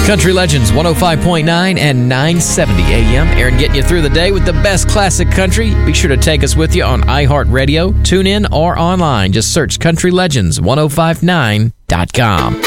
Country Legends 105.9 and 970 AM. Aaron getting you through the day with the best classic country. Be sure to take us with you on iHeartRadio, TuneIn, or online. Just search countrylegends1059.com.